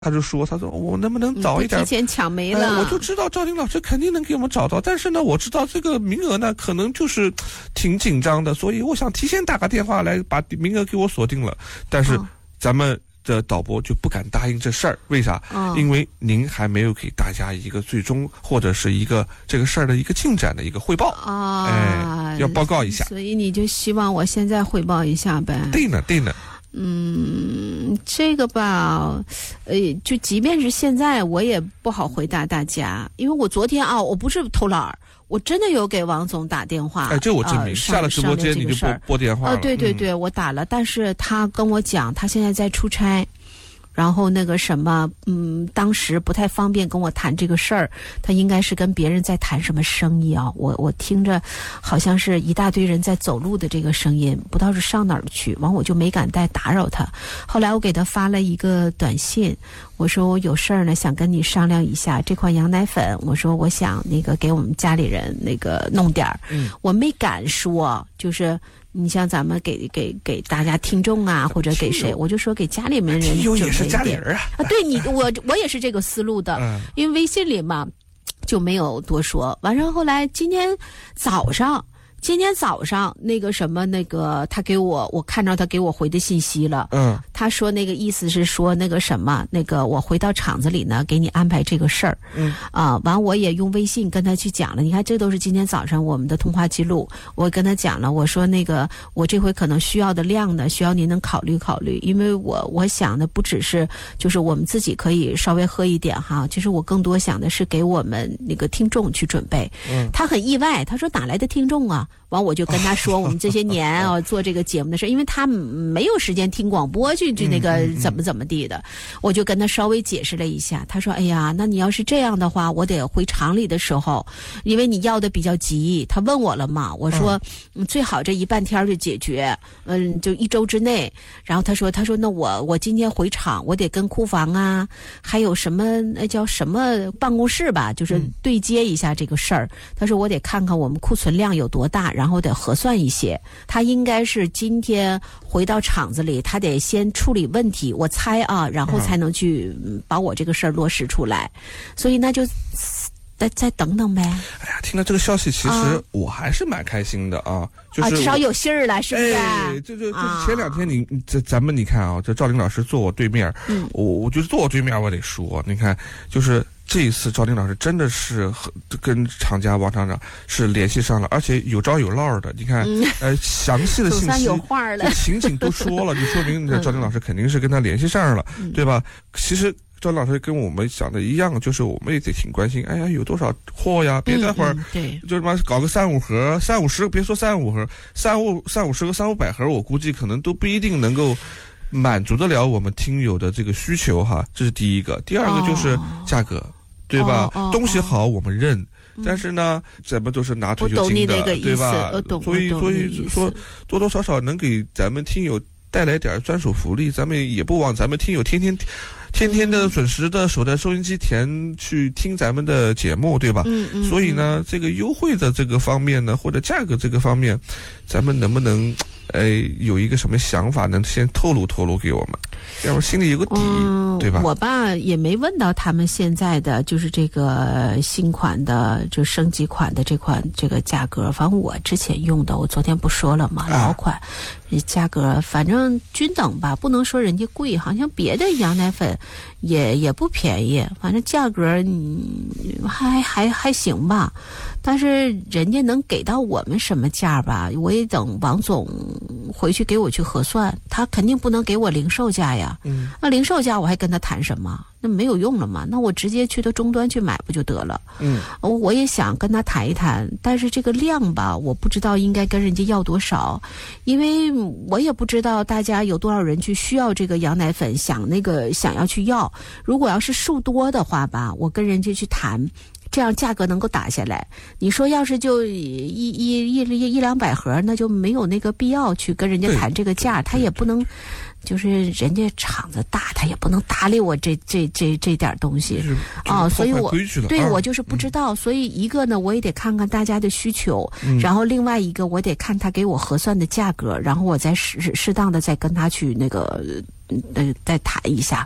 他就说我能不能早一点， 提前抢没了， 我就知道赵丁老师肯定能给我们找到，但是呢我知道这个名额呢可能就是挺紧张的，所以我想提前打个电话来把名额给我锁定了，但是咱们的导播就不敢答应这事儿，为啥？因为您还没有给大家一个最终或者是一个这个事儿的一个进展的一个汇报要报告一下， 所以你就希望我现在汇报一下呗？ 对呢。 这个吧，就即便是现在，我也不好回答大家，因为我昨天我不是偷懒儿，我真的有给王总打电话。 这我证明，下了直播间你就拨电话了。 对，我打了，但是他跟我讲，他现在在出差。然后那个什么，当时不太方便跟我谈这个事儿，他应该是跟别人在谈什么生意啊？我听着好像是一大堆人在走路的这个声音，不知道是上哪儿去，完我就没敢再打扰他。后来我给他发了一个短信，我说我有事儿呢，想跟你商量一下这款羊奶粉，我说我想那个给我们家里人那个弄点儿，我没敢说，就是你像咱们给大家听众啊，或者给谁，我就说给家里面人听友也是家里人啊。 对你，我也是这个思路的，因为微信里嘛就没有多说。完了后来今天早上那个什么那个他给我看到他给我回的信息了，他说那个意思是说那个什么那个我回到厂子里呢给你安排这个事儿，完我也用微信跟他去讲了，你看这都是今天早上我们的通话记录，我跟他讲了，我说那个我这回可能需要的量呢，需要您能考虑考虑，因为我想的不只是就是我们自己可以稍微喝一点哈，其实我更多想的是给我们那个听众去准备。他很意外，他说哪来的听众啊？完我就跟他说我们这些年做这个节目的事，因为他没有时间听广播去那个怎么地的，我就跟他稍微解释了一下。他说哎呀，那你要是这样的话，我得回厂里的时候，因为你要的比较急，他问我了嘛，我说最好这一半天就解决，就1周之内。然后他说那我今天回厂，我得跟库房啊还有什么那叫什么办公室吧，就是对接一下这个事儿。他说我得看看我们库存量有多大，然后得核算一些。他应该是今天回到厂子里，他得先处理问题，我猜啊，然后才能去把我这个事儿落实出来。所以那就再等等呗。 哎呀，听了这个消息，其实我还是蛮开心的啊，就是至少有信儿了，是不是？ 就是前2天咱们你看啊，这赵林老师坐我对面，我就是坐我对面，我得说，你看就是这一次赵林老师真的是跟厂家王厂长是联系上了，而且有招有落的。你看，详细的信息、 有话了， 情景都说了，就说明赵林老师肯定是跟他联系上了，对吧？其实赵老师跟我们想的一样，就是我们也得挺关心，哎呀，有多少货呀？别待会儿，就他妈搞个3-5盒、3-50，别说3-5盒，3-50个300-500盒，我估计可能都不一定能够满足得了我们听友的这个需求哈。这是第一个，第二个就是价格，对吧？东西好我们认。但是呢，咱们都是拿退休金的，对吧？所以说多多少少能给咱们听友带来点专属福利，咱们也不枉咱们听友天天的准时的守在收音机前去听咱们的节目，对吧？所以呢，这个优惠的这个方面呢，或者价格这个方面，咱们能不能有一个什么想法能先透露给我们，要不心里有个底，对吧？ 我吧也没问到他们现在的就是这个新款的就升级款的这个价格，反正我之前用的，我昨天不说了嘛，老款价格反正均等吧，不能说人家贵，好像别的羊奶粉也不便宜，反正价格还行吧。但是人家能给到我们什么价吧，我也等王总回去给我去核算，他肯定不能给我零售价呀。那零售价我还跟他谈什么？那没有用了嘛，那我直接去到终端去买不就得了？我也想跟他谈一谈，但是这个量吧，我不知道应该跟人家要多少，因为我也不知道大家有多少人去需要这个羊奶粉，想要去要。如果要是数多的话吧，我跟人家去谈。这样价格能够打下来。你说要是就100-200盒，那就没有那个必要去跟人家谈这个价，他也不能，就是人家厂子大，他也不能搭理我这点东西所以我就是不知道，所以一个呢，我也得看看大家的需求，然后另外一个我得看他给我核算的价格，然后我再适当的再跟他去那个再谈一下。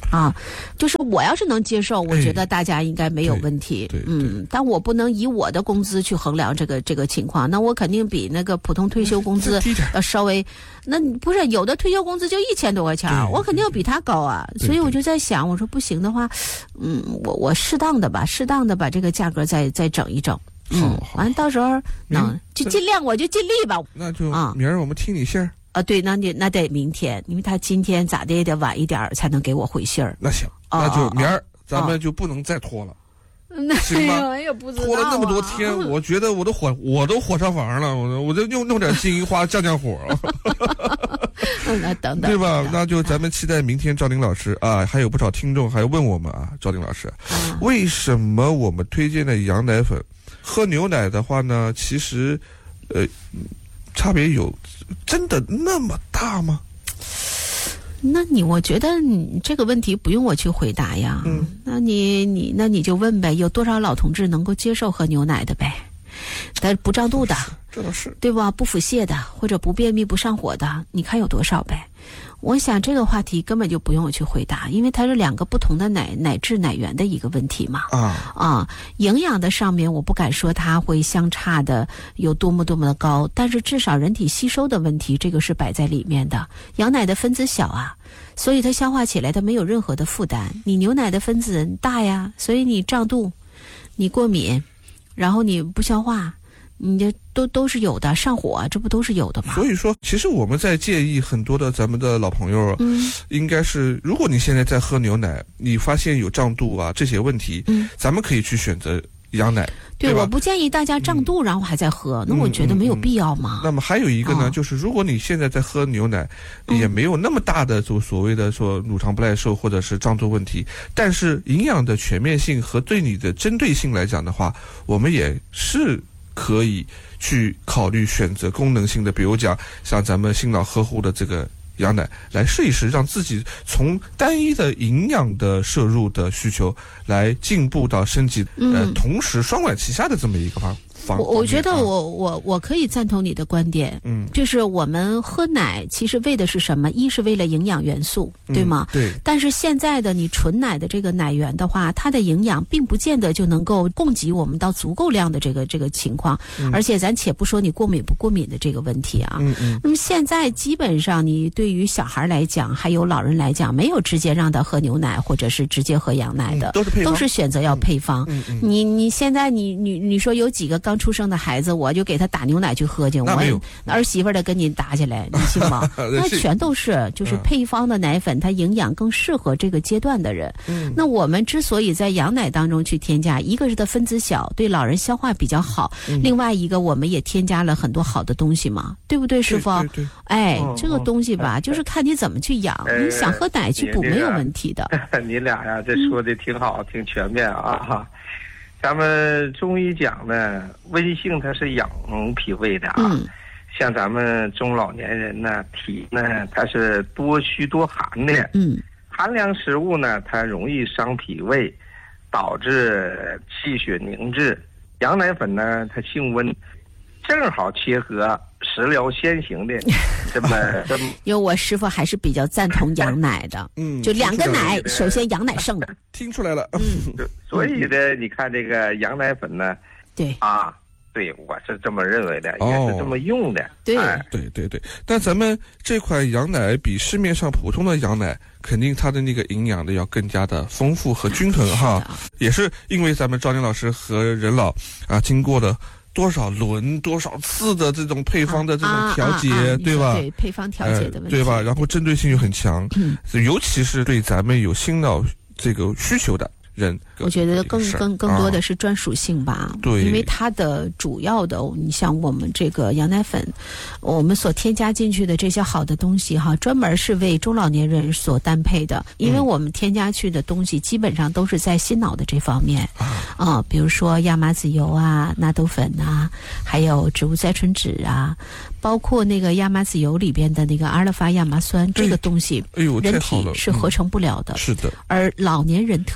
啊，就是我要是能接受，我觉得大家应该没有问题。但我不能以我的工资去衡量这个情况，那我肯定比那个普通退休工资要稍微，那不是有的退休工资就1000多块钱，我肯定要比他高啊。所以我就在想，我说不行的话，我适当的把这个价格再整一整。完到时候就尽量我就尽力吧。 那就明儿我们听你信儿。 对，那得明天，因为他今天咋的也得晚一点才能给我回信儿。 那行，那就明儿咱们就不能再拖了，行吗？ 也不知道拖了那么多天，我觉得我都火上房了，我就弄点金银花降火。 那等等， 对吧？那就咱们期待明天赵玲老师啊，还有不少听众还问我们啊，赵玲老师，为什么我们推荐的羊奶粉喝牛奶的话呢？其实，差别有真的那么大吗？ 那我觉得你这个问题不用我去回答呀。那你就问呗，有多少老同志能够接受喝牛奶的呗？但不胀肚的， 这倒是对吧？不腹泻的，或者不便秘不上火的，你看有多少呗？我想这个话题根本就不用我去回答，因为它是2个不同的奶质奶源的一个问题嘛。营养的上面我不敢说它会相差的有多么的高，但是至少人体吸收的问题，这个是摆在里面的。羊奶的分子小啊，所以它消化起来它没有任何的负担。你牛奶的分子大呀，所以你胀肚，你过敏，然后你不消化，你这都是有的，上火这不都是有的吗？ 所以说，其实我们在建议很多的咱们的老朋友，应该是，如果你现在在喝牛奶，你发现有胀肚啊这些问题，咱们可以去选择羊奶。 对，我不建议大家胀肚然后还在喝，那我觉得没有必要嘛。 那么还有一个呢，就是如果你现在在喝牛奶，也没有那么大的就所谓的说乳糖不耐受或者是胀肚问题，但是营养的全面性和对你的针对性来讲的话，我们也是可以去考虑选择功能性的，比如讲像咱们新老呵护的这个羊奶来试一试，让自己从单一的营养的摄入的需求来进步到升级，同时双管齐下的这么一个方法。 我觉得我可以赞同你的观点，就是我们喝奶其实为的是什么？一是为了营养元素，对吗？ 对。 但是现在的你纯奶的这个奶源的话，它的营养并不见得就能够供给我们到足够量的这个情况，而且咱且不说你过敏不过敏的这个问题啊。那么现在基本上你对于小孩来讲，还有老人来讲，没有直接让他喝牛奶或者是直接喝羊奶的，都是选择要配方。你现在你说有几个刚出生的孩子，我就给他打牛奶去喝去，我儿媳妇的跟你打起来，你信吗？那全都是就是配方的奶粉，它营养更适合这个阶段的人。那我们之所以在羊奶当中去添加，一个是它分子小，对老人消化比较好，另外一个我们也添加了很多好的东西嘛，对不对，师傅？哎，这个东西吧，就是看你怎么去养，你想喝奶去补没有问题的。 你俩呀，这说的挺好，挺全面啊。咱们中医讲呢，温性它是养脾胃的啊。像咱们中老年人呢，体呢它是多虚多寒的。寒凉食物呢，它容易伤脾胃，导致气血凝滞。羊奶粉呢，它性温，正好切合食疗先行的这么。 因为我师傅还是比较赞同羊奶的，就2个奶，首先羊奶胜的， 听出来了。 所以呢，你看这个羊奶粉呢，对，我是这么认为的，也是这么用的。 对。 但咱们这款羊奶比市面上普通的羊奶，肯定它的那个营养的要更加的丰富和均衡哈。也是因为咱们赵宁老师和任老啊，经过了多少轮多少次的这种配方的这种调节，对吧？ 对，配方调节的问题， 对吧？然后针对性又很强，尤其是对咱们有心脑这个需求的人， 我觉得更多的是专属性吧。 对， 因为它的主要的，你像我们这个羊奶粉，我们所添加进去的这些好的东西哈，专门是为中老年人所单配的。因为我们添加去的东西基本上都是在心脑的这方面比如说亚麻籽油啊、纳豆粉啊，还有植物甾醇酯啊，包括那个亚麻籽油里边的那个阿尔法亚麻酸，这个东西人体是合成不了的。 是的。 而老年人特别需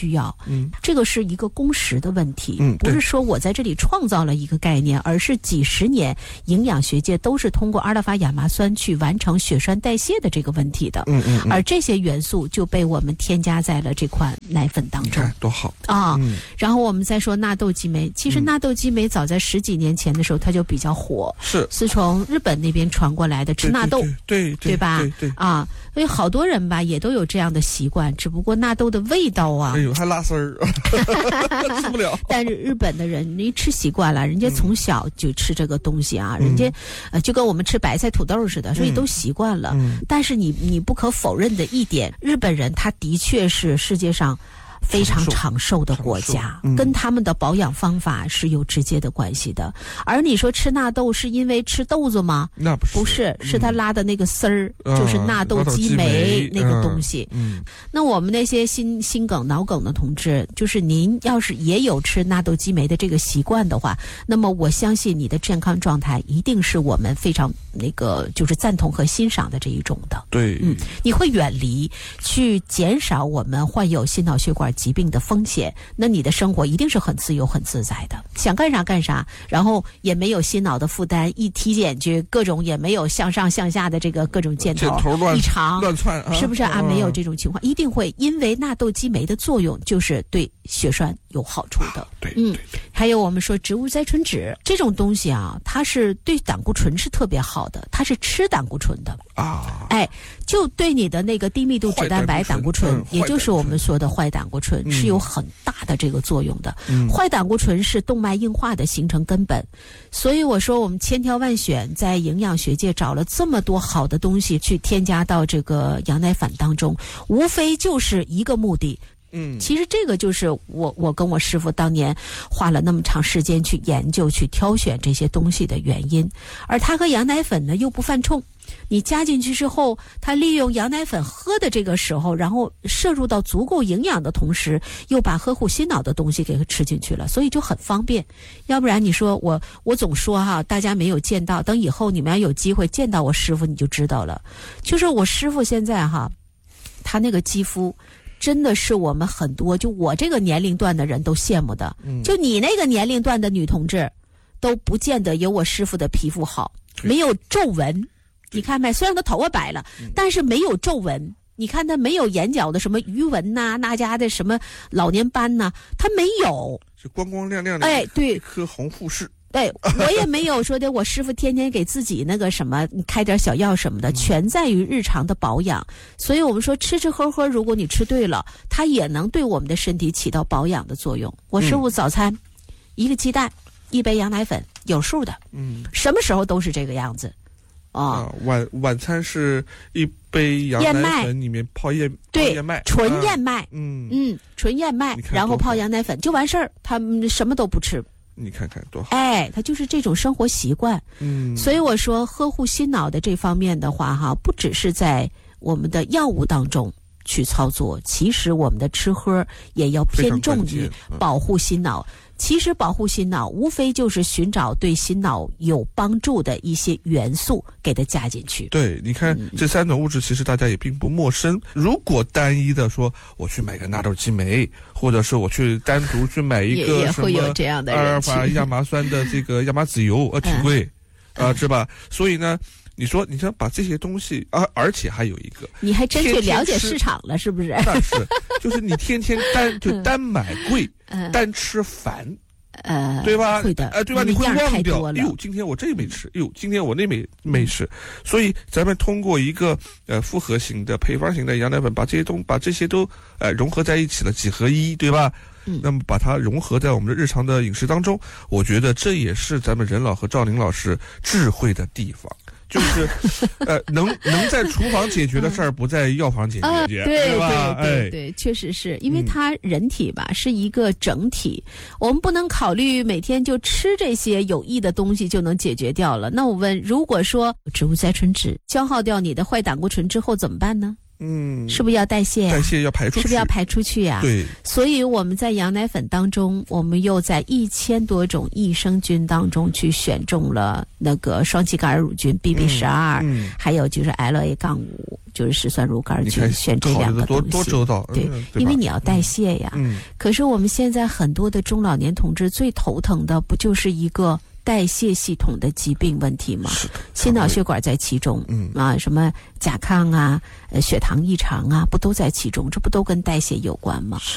需要。这个是一个工时的问题，不是说我在这里创造了一个概念，而是几十年营养学界都是通过阿尔法亚麻酸去完成血栓代谢的这个问题的。而这些元素就被我们添加在了这款奶粉当中。 多好啊！然后我们再说纳豆激酶，其实纳豆激酶早在10几年前的时候它就比较火，是从日本那边传过来的，吃纳豆，对吧？对啊，所以好多人吧也都有这样的习惯，只不过纳豆的味道啊， 哎呦还拉丝儿，吃不了。 但是日本的人你吃习惯了，人家从小就吃这个东西啊，人家就跟我们吃白菜土豆似的，所以都习惯了。但是你不可否认的一点，日本人他的确是世界上非常长寿的国家，跟他们的保养方法是有直接的关系的。而你说吃纳豆是因为吃豆子吗？ 那不是， 是他拉的那个丝儿，就是纳豆激酶那个东西。那我们那些心梗脑梗的同志，就是您要是也有吃纳豆激酶的这个习惯的话，那么我相信你的健康状态一定是我们非常就是赞同和欣赏的这一种的。 对， 你会远离去减少我们患有心脑血管疾病的风险，那你的生活一定是很自由很自在的，想干啥干啥，然后也没有心脑的负担，一体检去各种也没有向上向下的这个各种箭头异常乱窜， 是不是啊？没有这种情况，一定会，因为纳豆激酶的作用就是对血栓有好处的。 对， 还有我们说植物甾醇酯这种东西啊，它是对胆固醇是特别好的，它是吃胆固醇的啊，就对你的那个低密度脂蛋白胆固醇，也就是我们说的坏胆固醇，是有很大的这个作用的。坏胆固醇是动脉硬化的形成根本，所以我说我们千挑万选，在营养学界找了这么多好的东西去添加到这个羊奶粉当中，无非就是一个目的。其实这个就是我跟我师傅当年花了那么长时间去研究去挑选这些东西的原因。而它和羊奶粉呢又不犯冲，你加进去之后，它利用羊奶粉喝的这个时候，然后摄入到足够营养的同时，又把呵护心脑的东西给吃进去了，所以就很方便。要不然你说我总说哈，大家没有见到，等以后你们要有机会见到我师傅你就知道了。就是我师傅现在哈，他那个肌肤真的是我们很多就我这个年龄段的人都羡慕的，就你那个年龄段的女同志都不见得有我师傅的皮肤好，没有皱纹。你看没？虽然他头发白了，但是没有皱纹。你看他没有眼角的什么鱼纹呐，那家的什么老年斑呐，他没有， 是光光亮亮的， 对， 一颗红富士。 对，我也没有说的我师傅天天给自己那个什么开点小药什么的，全在于日常的保养。所以我们说吃吃喝喝，如果你吃对了，它也能对我们的身体起到保养的作用。我师傅早餐一个鸡蛋，一杯羊奶粉，有数的，什么时候都是这个样子。 晚餐是一杯羊奶粉里面泡燕麦， 纯燕麦，纯燕麦，然后泡羊奶粉就完事儿，他们什么都不吃。 你看看多好！ 他就是这种生活习惯。所以我说呵护心脑的这方面的话，哈，不只是在我们的药物当中去操作，其实我们的吃喝也要偏重于保护心脑。其实保护心脑无非就是寻找对心脑有帮助的一些元素给它加进去。 对，你看这3种物质其实大家也并不陌生。如果单一的说我去买个纳豆激酶，或者是我去单独去买一个什么阿尔法亚麻酸的这个亚麻籽油，挺贵是吧？所以呢你说把这些东西而且还有一个， 你还真去了解市场了，是不是？ 但是就是你天天单买贵，单吃烦，对吧？ 会的， 对吧？你会忘掉，哎呦，今天我这没吃，哎呦，今天我那没吃。所以咱们通过一个复合型的配方型的羊奶粉，把这些都融合在一起了，几合一，对吧？那么把它融合在我们的日常的饮食当中，我觉得这也是咱们任老和赵玲老师智慧的地方。就是能在厨房解决的事儿，不在药房解决，对吧？ 对，确实是因为它人体吧是一个整体，我们不能考虑每天就吃这些有益的东西就能解决掉了。那我问，如果说植物甾醇酯消耗掉你的坏胆固醇之后怎么办呢？ 是不是要代谢呀？ 代谢要排出去， 是不是要排出去呀？ 对。 所以我们在羊奶粉当中，我们又在1000多种益生菌当中去选中了那个双歧杆乳菌 BB12，还有就是 LA-5，就是石酸乳杆菌，选这2个东西。 多周到， 对，因为你要代谢呀。可是我们现在很多的中老年同志最头疼的，不就是一个代谢系统的疾病问题吗？心脑血管在其中，什么甲亢啊、血糖异常啊，不都在其中？这不都跟代谢有关吗？